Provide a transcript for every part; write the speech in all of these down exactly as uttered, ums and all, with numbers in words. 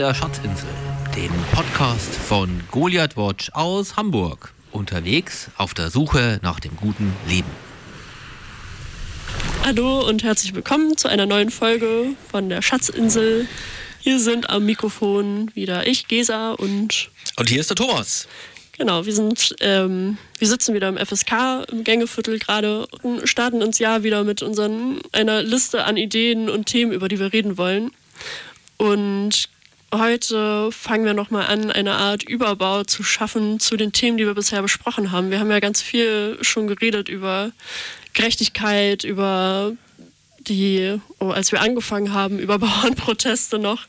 der Schatzinsel, den Podcast von Goliath Watch aus Hamburg. Unterwegs auf der Suche nach dem guten Leben. Hallo und herzlich willkommen zu einer neuen Folge von der Schatzinsel. Hier sind am Mikrofon wieder ich, Gesa, und... Und hier ist der Thomas. Genau, wir sind, ähm, wir sitzen wieder im F S K, im Gängeviertel gerade und starten ins Jahr wieder mit unseren, einer Liste an Ideen und Themen, über die wir reden wollen. Und heute fangen wir nochmal an, eine Art Überbau zu schaffen zu den Themen, die wir bisher besprochen haben. Wir haben ja ganz viel schon geredet über Gerechtigkeit, über die, oh, als wir angefangen haben, über Bauernproteste noch,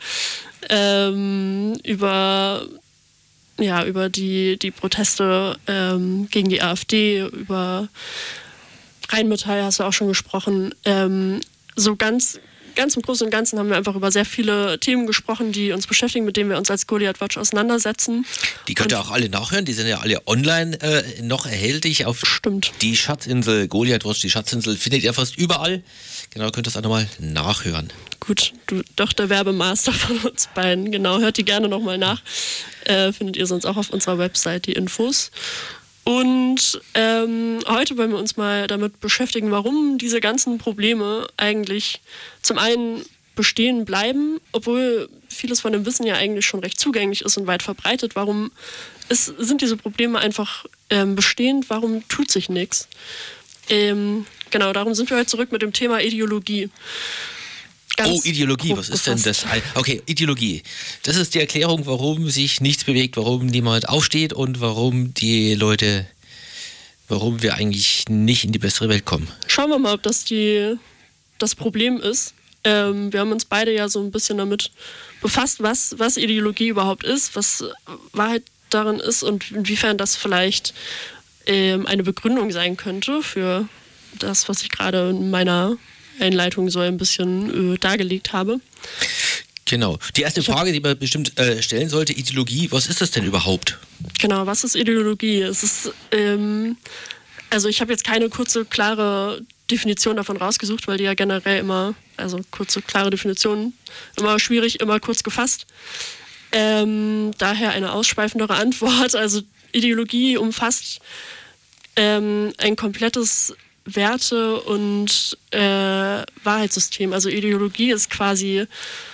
ähm, über... Ja, über die, die Proteste ähm, gegen die AfD, über Rheinmetall hast du auch schon gesprochen. Ähm, so ganz, ganz im Großen und Ganzen haben wir einfach über sehr viele Themen gesprochen, die uns beschäftigen, mit denen wir uns als Goliath Watch auseinandersetzen. Die könnt ihr auch alle nachhören, die sind ja alle online äh, noch erhältlich auf Stimmt. Die Schatzinsel, Goliath Watch, die Schatzinsel findet ihr fast überall. Genau, könnt ihr das auch nochmal nachhören. Gut, du doch der Werbemaster von uns beiden. Genau, hört die gerne nochmal nach. Äh, findet ihr sonst auch auf unserer Website die Infos. Und ähm, heute wollen wir uns mal damit beschäftigen, warum diese ganzen Probleme eigentlich zum einen bestehen bleiben, obwohl vieles von dem Wissen ja eigentlich schon recht zugänglich ist und weit verbreitet. Warum ist, sind diese Probleme einfach ähm, bestehend? Warum tut sich nichts? Ähm, genau, darum sind wir heute zurück mit dem Thema Ideologie. Ganz oh, Ideologie, was ist denn das? Okay, Ideologie. Das ist die Erklärung, warum sich nichts bewegt, warum niemand aufsteht und warum die Leute, warum wir eigentlich nicht in die bessere Welt kommen. Schauen wir mal, ob das die, das Problem ist. Ähm, wir haben uns beide ja so ein bisschen damit befasst, was, was Ideologie überhaupt ist, was Wahrheit darin ist und inwiefern das vielleicht ähm, eine Begründung sein könnte für das, was ich gerade in meiner Einleitung so ein bisschen äh, dargelegt habe. Genau. Die erste Frage, die man bestimmt äh, stellen sollte, Ideologie, was ist das denn überhaupt? Genau, was ist Ideologie? Es ist, ähm, also ich habe jetzt keine kurze, klare Definition davon rausgesucht, weil die ja generell immer, also kurze, klare Definitionen, immer schwierig, immer kurz gefasst. Ähm, daher eine ausschweifendere Antwort. Also Ideologie umfasst ähm, ein komplettes Werte- und äh, Wahrheitssystem. Also Ideologie ist quasi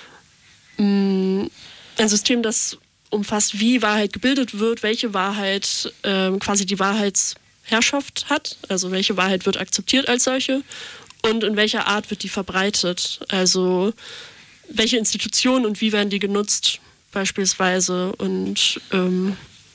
mh, ein System, das umfasst, wie Wahrheit gebildet wird, welche Wahrheit äh, quasi die Wahrheitsherrschaft hat, also welche Wahrheit wird akzeptiert als solche und in welcher Art wird die verbreitet. Also welche Institutionen und wie werden die genutzt beispielsweise. Und ähm,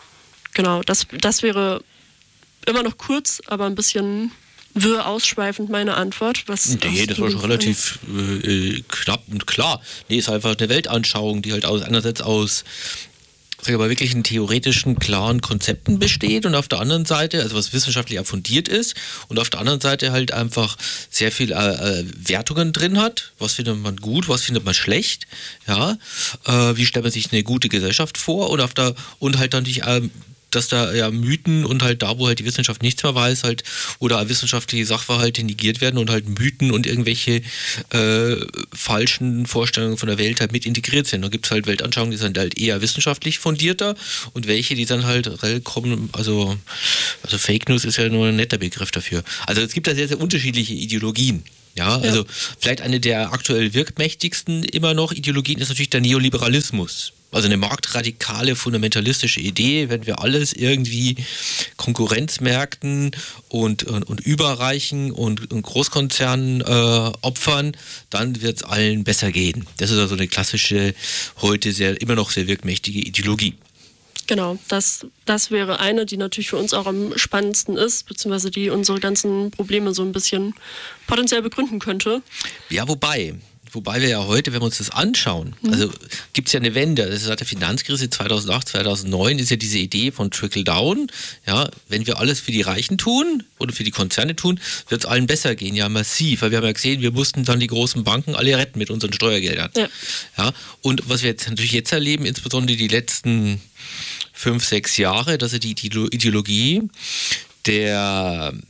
genau, das, das wäre immer noch kurz, aber ein bisschen wirr ausschweifend meine Antwort. Was nee, das war schon relativ äh, knapp und klar. Nee, ist einfach eine Weltanschauung, die halt aus, einerseits aus sag ich mal, wirklich einen theoretischen, klaren Konzepten besteht und auf der anderen Seite, also was wissenschaftlich fundiert ist und auf der anderen Seite halt einfach sehr viel äh, äh, Wertungen drin hat. Was findet man gut, was findet man schlecht, ja, äh, wie stellt man sich eine gute Gesellschaft vor und auf der und halt dann die äh, dass da ja Mythen und halt da, wo halt die Wissenschaft nichts mehr weiß, halt oder wissenschaftliche Sachverhalte negiert werden und halt Mythen und irgendwelche äh, falschen Vorstellungen von der Welt halt mit integriert sind. Da gibt es halt Weltanschauungen, die sind halt eher wissenschaftlich fundierter und welche, die dann halt kommen, also, also Fake News ist ja nur ein netter Begriff dafür. Also es gibt da sehr, sehr unterschiedliche Ideologien. Ja, also ja. Vielleicht eine der aktuell wirkmächtigsten immer noch Ideologien ist natürlich der Neoliberalismus. Also eine marktradikale, fundamentalistische Idee, wenn wir alles irgendwie Konkurrenzmärkten und, und, und Überreichen und, und Großkonzernen äh, opfern, dann wird es allen besser gehen. Das ist also eine klassische, heute sehr immer noch sehr wirkmächtige Ideologie. Genau, das, das wäre eine, die natürlich für uns auch am spannendsten ist, beziehungsweise die unsere ganzen Probleme so ein bisschen potenziell begründen könnte. Ja, wobei... Wobei wir ja heute, wenn wir uns das anschauen, mhm. also gibt es ja eine Wende, das ist seit der Finanzkrise zweitausendacht, zweitausendneun ist ja diese Idee von Trickle-Down, ja, wenn wir alles für die Reichen tun oder für die Konzerne tun, wird es allen besser gehen, ja massiv, weil wir haben ja gesehen, wir mussten dann die großen Banken alle retten mit unseren Steuergeldern. Ja. Ja, und was wir jetzt natürlich jetzt erleben, insbesondere die letzten fünf, sechs Jahre, dass die Ideologie der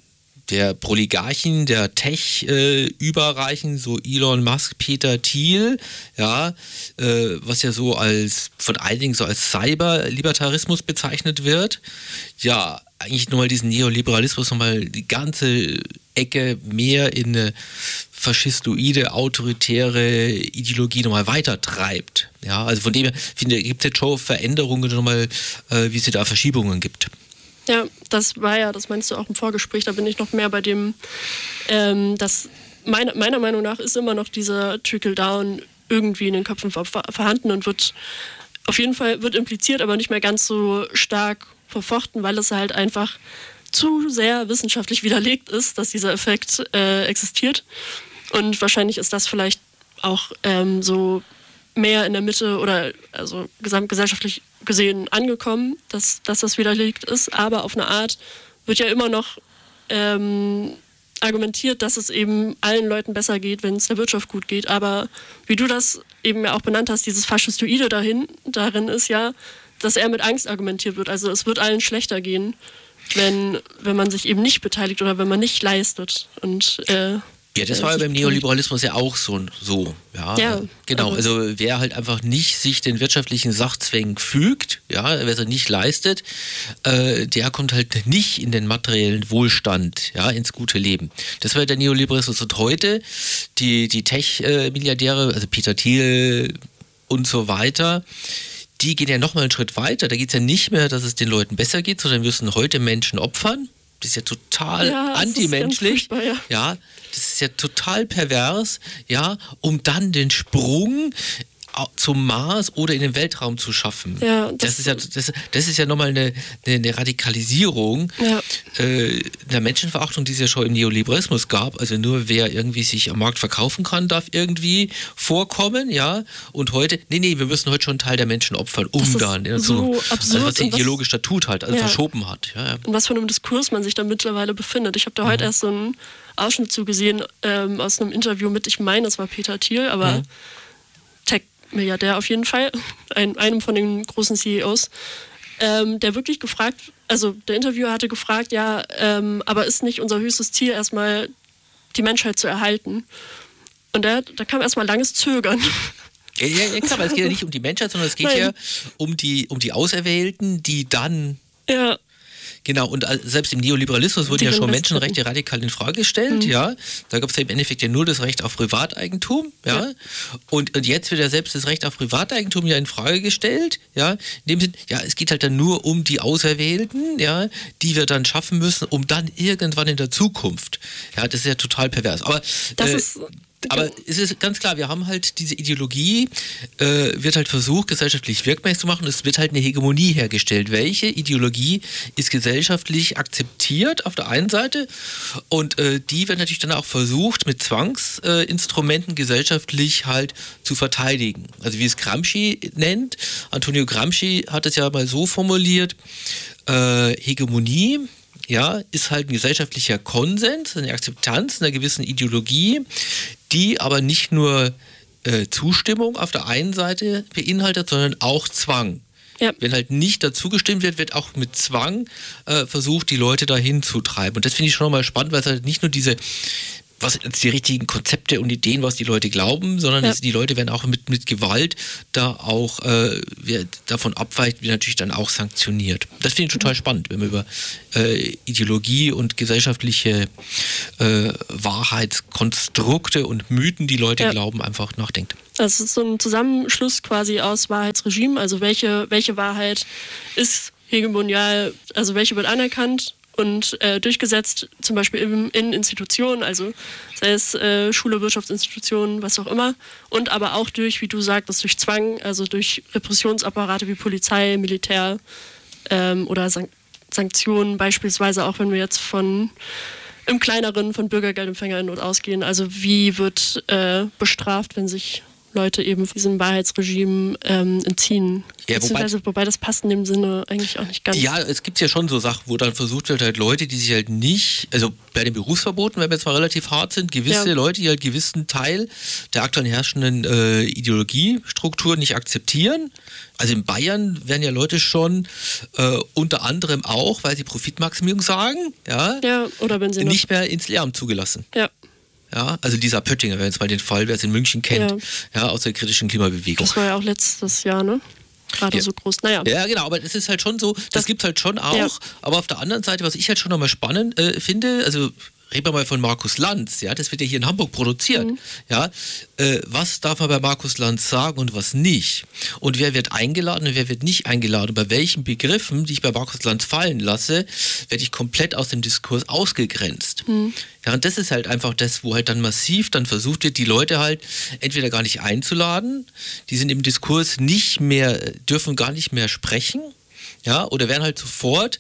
der Oligarchen, der Tech-Überreichen, äh, so Elon Musk, Peter Thiel, ja, äh, was ja so als von einigen so als Cyberlibertarismus bezeichnet wird. Ja, eigentlich nochmal diesen Neoliberalismus nochmal die ganze Ecke mehr in eine faschistoide, autoritäre Ideologie nochmal weiter treibt. Ja, also von dem her, finde ich, gibt es jetzt schon Veränderungen nochmal, äh, wie es da Verschiebungen gibt. Ja, das war ja, das meinst du auch im Vorgespräch, da bin ich noch mehr bei dem, ähm, dass meine, meiner Meinung nach ist immer noch dieser Trickle-Down irgendwie in den Köpfen ver- vorhanden und wird auf jeden Fall wird impliziert, aber nicht mehr ganz so stark verfochten, weil es halt einfach zu sehr wissenschaftlich widerlegt ist, dass dieser Effekt äh, existiert. Und wahrscheinlich ist das vielleicht auch ähm, so mehr in der Mitte oder also gesamtgesellschaftlich gesehen angekommen, dass, dass das widerlegt ist, aber auf eine Art wird ja immer noch ähm, argumentiert, dass es eben allen Leuten besser geht, wenn es der Wirtschaft gut geht, aber wie du das eben ja auch benannt hast, dieses Faschistoide dahin, darin ist ja, dass eher mit Angst argumentiert wird, also es wird allen schlechter gehen, wenn, wenn man sich eben nicht beteiligt oder wenn man nicht leistet und äh, ja, das war ja beim Neoliberalismus ja auch so. so ja, ja, genau. Also wer halt einfach nicht sich den wirtschaftlichen Sachzwängen fügt, ja, wer es nicht leistet, äh, der kommt halt nicht in den materiellen Wohlstand, ja, ins gute Leben. Das war der Neoliberalismus. Und heute die, die Tech-Milliardäre, also Peter Thiel und so weiter, die gehen ja nochmal einen Schritt weiter. Da geht es ja nicht mehr, dass es den Leuten besser geht, sondern müssen heute Menschen opfern. Das ist ja total ja, antimenschlich. Ja. ja, das ist ja total pervers, ja, um dann den Sprung zum Mars oder in den Weltraum zu schaffen. Ja, das, das, ist ja, das, das ist ja nochmal eine, eine Radikalisierung ja. äh, der Menschenverachtung, die es ja schon im Neoliberalismus gab. Also nur wer irgendwie sich am Markt verkaufen kann, darf irgendwie vorkommen, ja. Und heute, nee, nee, wir müssen heute schon einen Teil der Menschen opfern, um das dann. Ist so absurd. Also was der ideologische Statut halt, also ja. verschoben hat. Ja, ja. Und was für einem Diskurs man sich da mittlerweile befindet. Ich habe da mhm. heute erst so einen Ausschnitt zugesehen ähm, aus einem Interview mit, ich meine, das war Peter Thiel, aber mhm. Tech-Milliardär auf jeden Fall, ein, einem von den großen C E Os, ähm, der wirklich gefragt, also der Interviewer hatte gefragt, ja, ähm, aber ist nicht unser höchstes Ziel erstmal die Menschheit zu erhalten? Und der, da kam erstmal langes Zögern. Ja, ja, ja, klar, aber es geht ja nicht um die Menschheit, sondern es geht Nein. ja um die, um die Auserwählten, die dann... Ja. Genau, und selbst im Neoliberalismus wurden ja schon Menschenrechte radikal in Frage gestellt, mhm. ja. Da gab es ja im Endeffekt ja nur das Recht auf Privateigentum, ja. ja. Und, und jetzt wird ja selbst das Recht auf Privateigentum ja in Frage gestellt, ja. In dem Sinn, ja, es geht halt dann nur um die Auserwählten, ja, die wir dann schaffen müssen, um dann irgendwann in der Zukunft, ja, das ist ja total pervers. Aber das äh, ist Aber es ist ganz klar, wir haben halt diese Ideologie, äh, wird halt versucht, gesellschaftlich wirkmächtig zu machen. Es wird halt eine Hegemonie hergestellt. Welche Ideologie ist gesellschaftlich akzeptiert auf der einen Seite? Und äh, die wird natürlich dann auch versucht, mit Zwangsinstrumenten äh, gesellschaftlich halt zu verteidigen. Also wie es Gramsci nennt. Antonio Gramsci hat es ja mal so formuliert, äh, Hegemonie, ja, ist halt ein gesellschaftlicher Konsens, eine Akzeptanz einer gewissen Ideologie, die aber nicht nur äh, Zustimmung auf der einen Seite beinhaltet, sondern auch Zwang. Ja. Wenn halt nicht dazu gestimmt wird, wird auch mit Zwang äh, versucht, die Leute dahin zu treiben. Und das finde ich schon mal spannend, weil es halt nicht nur diese, was die richtigen Konzepte und Ideen, was die Leute glauben, sondern ja. die Leute werden auch mit, mit Gewalt da auch äh, wer davon abweicht, wird natürlich dann auch sanktioniert. Das finde ich total spannend, wenn man über äh, Ideologie und gesellschaftliche äh, Wahrheitskonstrukte und Mythen, die Leute ja. glauben, einfach nachdenkt. Das ist so ein Zusammenschluss quasi aus Wahrheitsregime, also welche, welche Wahrheit ist hegemonial, also welche wird anerkannt und äh, durchgesetzt, zum Beispiel in, in Institutionen, also sei es äh, Schule, Wirtschaftsinstitutionen, was auch immer, und aber auch durch, wie du sagtest, durch Zwang, also durch Repressionsapparate wie Polizei, Militär ähm, oder Sank- Sanktionen, beispielsweise auch wenn wir jetzt von im Kleineren von BürgergeldempfängerInnen ausgehen, also wie wird äh, bestraft, wenn sich Leute eben diesem Wahrheitsregime ähm, entziehen. Ja, Beziehungsweise, wobei, wobei das passt in dem Sinne eigentlich auch nicht ganz. Ja, es gibt ja schon so Sachen, wo dann versucht wird, halt Leute, die sich halt nicht, also bei den Berufsverboten, wenn wir jetzt mal relativ hart sind, gewisse Ja. Leute, die halt gewissen Teil der aktuell herrschenden äh, Ideologiestruktur nicht akzeptieren. Also in Bayern werden ja Leute schon äh, unter anderem auch, weil sie Profitmaximierung sagen, ja, Ja, oder wenn sie noch, nicht mehr ins Lehramt zugelassen. ja, Ja, also dieser Pöttinger, wenn man jetzt mal den Fall, wer es in München kennt, ja, Ja. aus der kritischen Klimabewegung. das war ja auch letztes Jahr, ne? Gerade Ja. so groß. Naja. Ja, genau, aber es ist halt schon so, das, Das- gibt es halt schon auch, Ja. aber auf der anderen Seite, was ich halt schon nochmal spannend äh, finde, also reden wir mal von Markus Lanz, ja, das wird ja hier in Hamburg produziert, Mhm. ja, äh, was darf man bei Markus Lanz sagen und was nicht? Und wer wird eingeladen und wer wird nicht eingeladen? Und bei welchen Begriffen, die ich bei Markus Lanz fallen lasse, werde ich komplett aus dem Diskurs ausgegrenzt. Mhm. Ja, und das ist halt einfach das, wo halt dann massiv dann versucht wird, die Leute halt entweder gar nicht einzuladen, die sind im Diskurs nicht mehr, dürfen gar nicht mehr sprechen, ja, oder werden halt sofort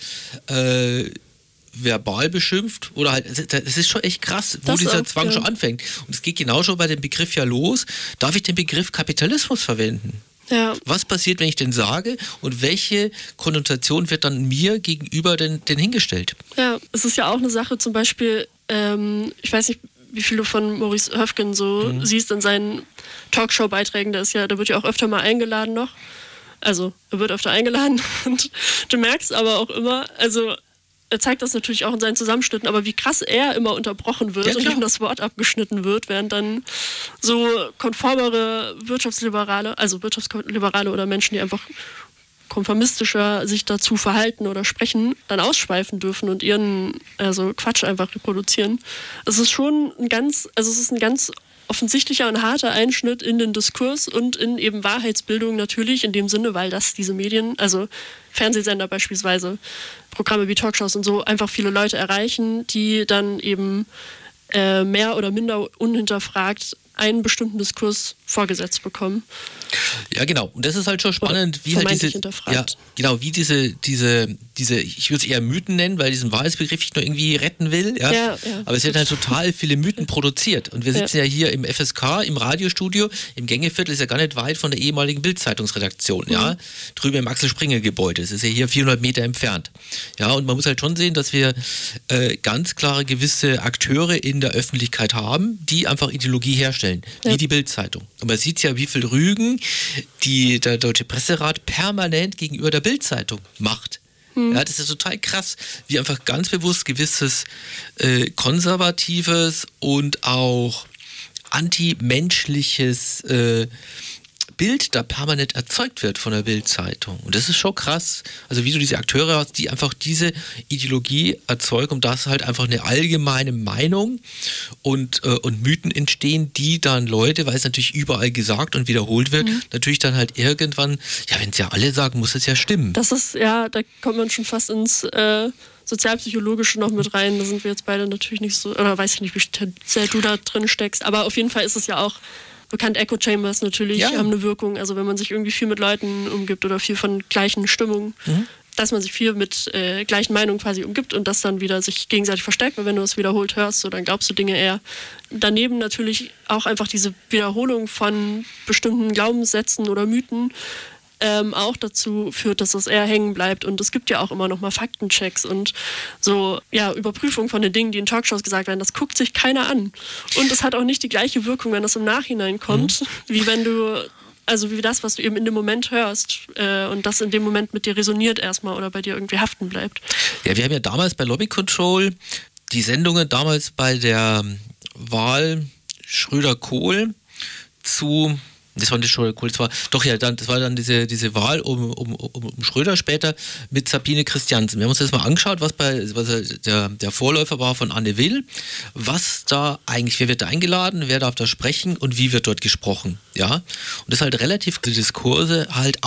äh, verbal beschimpft oder halt, es ist schon echt krass, wo Das dieser auch, Zwang ja. schon anfängt. Und es geht genau schon bei dem Begriff ja los. Darf ich den Begriff Kapitalismus verwenden? Ja, Was passiert, wenn ich den sage und welche Konnotation wird dann mir gegenüber denn, denn hingestellt? ja, es ist ja auch eine Sache, zum Beispiel, ähm, ich weiß nicht, wie viel du von Maurice Höfgen so Mhm. siehst in seinen Talkshow-Beiträgen, der ist ja, der wird ja auch öfter mal eingeladen noch. Also, er wird öfter eingeladen und du merkst aber auch immer, also er zeigt das natürlich auch in seinen Zusammenschnitten, aber wie krass er immer unterbrochen wird Ja, und klar. ihm das Wort abgeschnitten wird, während dann so konformere Wirtschaftsliberale, also Wirtschaftsliberale oder Menschen, die einfach konformistischer sich dazu verhalten oder sprechen, dann ausschweifen dürfen und ihren also Quatsch einfach reproduzieren. Es ist schon ein ganz, also es ist ein ganz offensichtlicher und harter Einschnitt in den Diskurs und in eben Wahrheitsbildung natürlich in dem Sinne, weil das diese Medien, also Fernsehsender beispielsweise, Programme wie Talkshows und so, einfach viele Leute erreichen, die dann eben äh, mehr oder minder unhinterfragt einen bestimmten Diskurs vorgesetzt bekommen. Ja, genau. Und das ist halt schon spannend, wie halt vermeintlich diese, hinterfragt. ja, genau, wie diese, diese, diese, ich würde es eher Mythen nennen, weil diesen Wahrheitsbegriff ich nur irgendwie retten will, ja. Ja, ja. Aber es werden halt total viele Mythen produziert. Und wir sitzen ja. Ja. hier im F S K, im Radiostudio, im Gängeviertel, ist ja gar nicht weit von der ehemaligen Bild-Zeitungsredaktion, ja. Mhm. Drüben im Axel-Springer-Gebäude. Das ist ja hier vierhundert Meter entfernt. Ja, und man muss halt schon sehen, dass wir äh, ganz klare gewisse Akteure in der Öffentlichkeit haben, die einfach Ideologie herstellen, Ja. wie die Bild-Zeitung. Und man sieht ja, wie viel Rügen die der Deutsche Presserat permanent gegenüber der Bild-Zeitung macht. Ja, das ist total krass, wie einfach ganz bewusst gewisses äh, konservatives und auch antimenschliches äh, Bild da permanent erzeugt wird von der Bild-Zeitung. Und das ist schon krass. Also wie du diese Akteure hast, die einfach diese Ideologie erzeugen und da ist halt einfach eine allgemeine Meinung und, äh, und Mythen entstehen, die dann Leute, weil es natürlich überall gesagt und wiederholt wird, Mhm. natürlich dann halt irgendwann, ja, wenn es ja alle sagen, muss es ja stimmen. Das ist, ja, da kommt man schon fast ins äh, Sozialpsychologische noch mit rein. Da sind wir jetzt beide natürlich nicht so, oder weiß ich nicht, wie sehr du da drin steckst. Aber auf jeden Fall ist es ja auch bekannt, Echo Chambers natürlich Ja. haben eine Wirkung. Also wenn man sich irgendwie viel mit Leuten umgibt oder viel von gleichen Stimmungen, Mhm. dass man sich viel mit äh, gleichen Meinungen quasi umgibt und das dann wieder sich gegenseitig verstärkt, weil wenn du es wiederholt hörst, so, dann glaubst du Dinge eher. Daneben natürlich auch einfach diese Wiederholung von bestimmten Glaubenssätzen oder Mythen ähm, auch dazu führt, dass es eher hängen bleibt. Und es gibt ja auch immer noch mal Faktenchecks und so, ja, Überprüfung von den Dingen, die in Talkshows gesagt werden. Das guckt sich keiner an. Und es hat auch nicht die gleiche Wirkung, wenn das im Nachhinein kommt, mhm. wie wenn du, also wie das, was du eben in dem Moment hörst äh, und das in dem Moment mit dir resoniert erstmal oder bei dir irgendwie haften bleibt. Ja, wir haben ja damals bei Lobby Control die Sendungen damals bei der Wahl Schröder-Kohl zu... Das war nicht Schröder, cool. Das war doch ja, dann, das war dann diese, diese Wahl um, um, um, um Schröder später mit Sabine Christiansen. Wir haben uns das mal angeschaut, was bei was der, der Vorläufer war von Anne Will, was da eigentlich, wer wird da eingeladen, wer darf da sprechen und wie wird dort gesprochen. Ja? Und das halt relativ die Diskurse halt